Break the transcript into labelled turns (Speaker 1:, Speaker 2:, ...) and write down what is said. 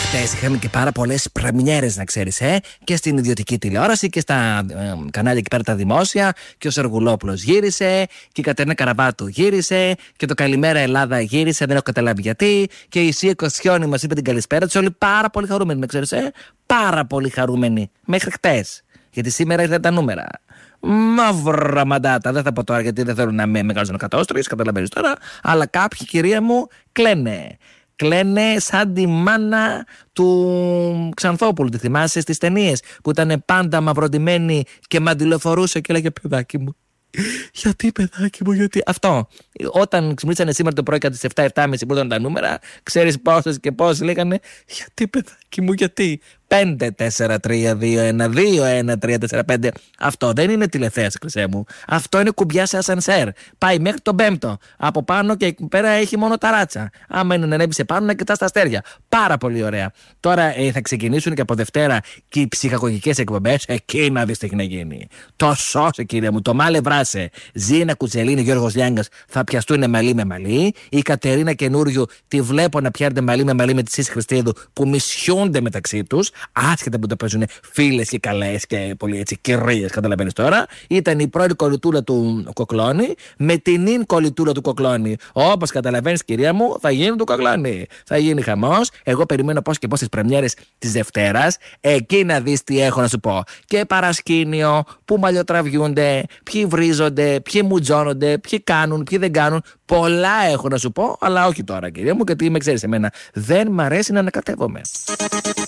Speaker 1: Χτες είχαμε και πάρα πολλές πρεμιέρες, να ξέρεις, και στην ιδιωτική τηλεόραση και στα κανάλια εκεί πέρα τα δημόσια. Και ο Σεργουλόπουλος γύρισε, και η Κατερίνα Καραβάτου γύρισε, και το Καλημέρα Ελλάδα γύρισε, δεν έχω καταλάβει γιατί. Και η Σία Κωστιώνη μας είπε την καλησπέρα τους. Όλοι πάρα πολύ χαρούμενοι, να ξέρεις, πάρα πολύ χαρούμενοι. Μέχρι χτες. Γιατί σήμερα ήρθαν τα νούμερα. Μαύρα μαντάτα. Δεν θα πω τώρα γιατί δεν θέλω να είμαι μεγάλος νοκατόστρογης, καταλαβαίνεις τώρα. Αλλά κάποιοι, κυρία μου, κλαίνε. Κλαίνε σαν τη μάνα του Ξανθόπουλου. Τη θυμάσαι στις ταινίες που ήταν πάντα μαυροντημένη και μαντιλοφορούσε και λέγε παιδάκι μου. Γιατί παιδάκι μου, γιατί. Αυτό. Όταν ξυπνήσανε σήμερα το πρωί κατά τις 7-7.30 που ήταν τα νούμερα, ξέρεις πόσες και πόσοι λέγανε. Γιατί παιδάκι μου, γιατί. 5-4-3-2-1-2-1-3-4-5. Αυτό δεν είναι τηλεθέαση, Χρυσέ μου. Αυτό είναι κουμπιά σε ασανσέρ. Πάει μέχρι τον 5ο. Από πάνω και εκεί πέρα έχει μόνο ταράτσα. Άμα είναι να ανέβει σε πάνω, να κοιτάς τα αστέρια. Πάρα πολύ ωραία. Τώρα θα ξεκινήσουν και από Δευτέρα και οι ψυχαγωγικές εκπομπές. Εκεί να δεις τι έχει να γίνει. Το σώσε, κύριε μου. Το μάλε βράσε. Ζήνα Κουτσελίνη, Γιώργος Λιάγκας θα πιαστούν μαλλί με μαλλί. Η Κατερίνα Καινούριου τη βλέπω να πιάνεται μαλλί με μαλλί με τη Σύση Χριστίδου που μισιούνται μεταξύ τους. Άσχετα που το παίζουν φίλες και καλές και πολύ έτσι κυρίες, καταλαβαίνεις τώρα. Ήταν η πρώτη κολλητούλα του Κοκλώνη με την νυν κολλητούλα του Κοκλώνη. Όπως καταλαβαίνεις, κυρία μου, θα γίνει του Κοκλώνη. Θα γίνει χαμός. Εγώ περιμένω πώς και πώς τις πρεμιέρες της Δευτέρας. Εκεί να δεις τι έχω να σου πω. Και παρασκήνιο, που μαλλιοτραβιούνται, ποιοι βρίζονται, ποιοι μουτζώνονται, ποιοι κάνουν, ποιοι δεν κάνουν. Πολλά έχω να σου πω, αλλά όχι τώρα, κυρία μου, γιατί με ξέρεις εμένα. Δεν μ' αρέσει να ανακατεύομαι.